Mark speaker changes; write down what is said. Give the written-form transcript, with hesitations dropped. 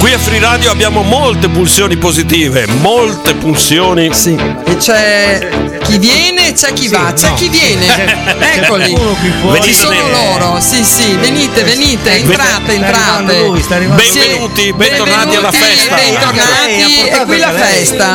Speaker 1: Qui a Free Radio abbiamo molte pulsioni positive, molte pulsioni.
Speaker 2: Sì, e c'è chi viene e c'è chi va, c'è chi viene. Eccoli. Ci sono loro. Sì, venite, entrate.
Speaker 1: Benvenuti, bentornati alla festa.
Speaker 2: Bentornati, è qui la festa.